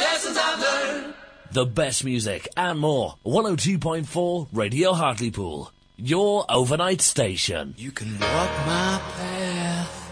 lessons I've learned. The best music and more. 102.4 Radio Hartlepool. Your overnight station. You can walk my path.